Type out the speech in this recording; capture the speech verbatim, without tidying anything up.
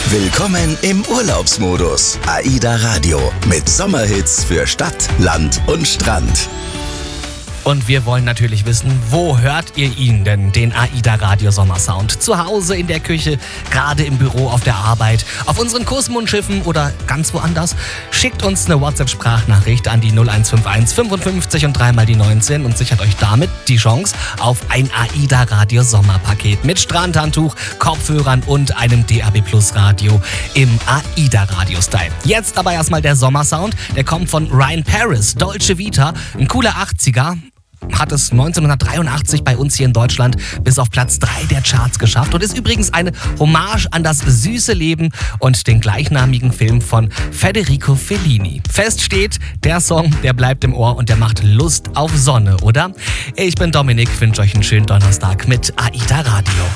Willkommen im Urlaubsmodus. AIDA Radio mit Sommerhits für Stadt, Land und Strand. Und wir wollen natürlich wissen, wo hört ihr ihn denn, den AIDA Radio Sommersound? Zu Hause, in der Küche, gerade im Büro, auf der Arbeit, auf unseren Kursmundschiffen oder ganz woanders? Schickt uns eine WhatsApp-Sprachnachricht an die null eins fünf eins fünfundfünfzig und dreimal die neunzehn und sichert euch damit die Chance auf ein AIDA Radio Sommerpaket mit Strandhandtuch, Kopfhörern und einem D A B Plus Radio im AIDA Radio Style. Jetzt aber erstmal der Sommersound, der kommt von Ryan Paris, Dolce Vita, ein cooler achtziger. Hat es neunzehnhundertdreiundachtzig bei uns hier in Deutschland bis auf Platz drei der Charts geschafft und ist übrigens eine Hommage an das süße Leben und den gleichnamigen Film von Federico Fellini. Fest steht, der Song, der bleibt im Ohr und der macht Lust auf Sonne, oder? Ich bin Dominik, wünsche euch einen schönen Donnerstag mit AIDA Radio.